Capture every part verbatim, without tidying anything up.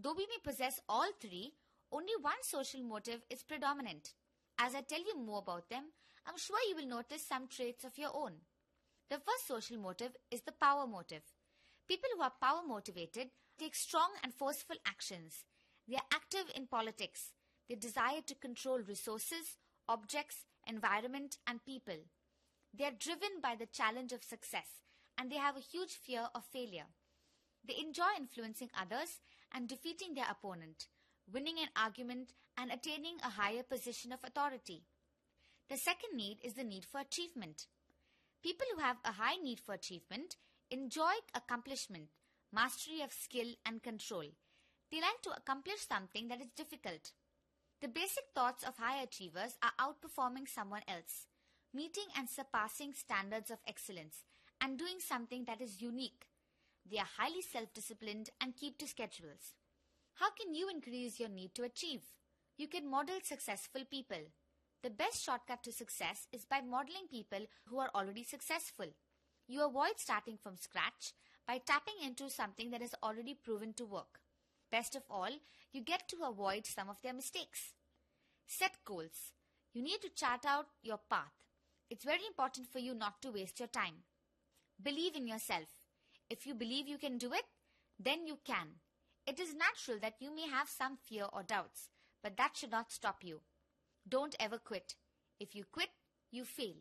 Though we may possess all three, only one social motive is predominant. As I tell you more about them, I'm sure you will notice some traits of your own. The first social motive is the power motive. People who are power motivated take strong and forceful actions. They are active in politics. They desire to control resources, objects, environment, and people. They are driven by the challenge of success, and they have a huge fear of failure. They enjoy influencing others and defeating their opponent, winning an argument and attaining a higher position of authority. The second need is the need for achievement. People who have a high need for achievement enjoy accomplishment, mastery of skill and control. They like to accomplish something that is difficult. The basic thoughts of high achievers are outperforming someone else, meeting and surpassing standards of excellence, and doing something that is unique. They are highly self-disciplined and keep to schedules. How can you increase your need to achieve? You can model successful people. The best shortcut to success is by modeling people who are already successful. You avoid starting from scratch by tapping into something that is already proven to work. Best of all, you get to avoid some of their mistakes. Set goals. You need to chart out your path. It's very important for you not to waste your time. Believe in yourself. If you believe you can do it, then you can. It is natural that you may have some fear or doubts, but that should not stop you. Don't ever quit. If you quit, you fail.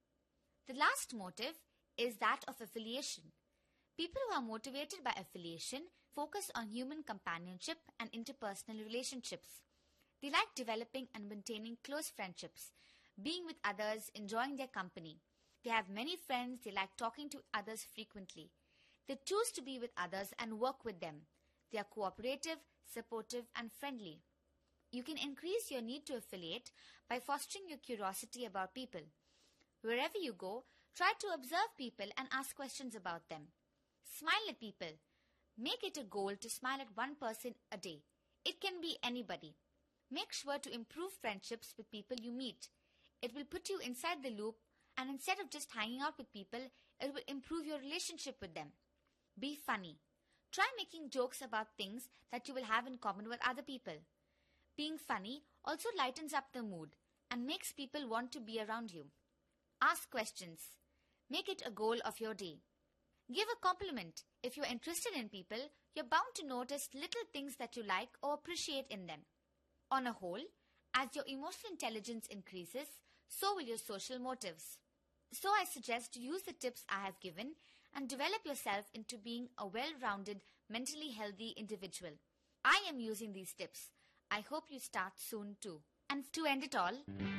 The last motive is that of affiliation. People who are motivated by affiliation focus on human companionship and interpersonal relationships. They like developing and maintaining close friendships, being with others, enjoying their company. They have many friends, they like talking to others frequently. They choose to be with others and work with them. They are cooperative, supportive, and friendly. You can increase your need to affiliate by fostering your curiosity about people. Wherever you go, try to observe people and ask questions about them. Smile at people. Make it a goal to smile at one person a day. It can be anybody. Make sure to improve friendships with people you meet. It will put you inside the loop, and instead of just hanging out with people, it will improve your relationship with them. Be funny. Try making jokes about things that you will have in common with other people. Being funny also lightens up the mood and makes people want to be around you. Ask questions. Make it a goal of your day. Give a compliment. If you are interested in people, you're bound to notice little things that you like or appreciate in them. On a whole, as your emotional intelligence increases, so will your social motives. So I suggest you use the tips I have given and develop yourself into being a well-rounded, mentally healthy individual. I am using these tips. I hope you start soon too. And to end it all,